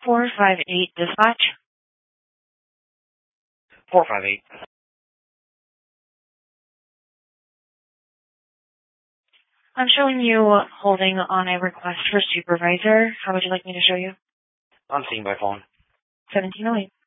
458 dispatch. 458. I'm showing you holding on a request for supervisor. How would you like me to show you? I'm seeing by phone. 1708.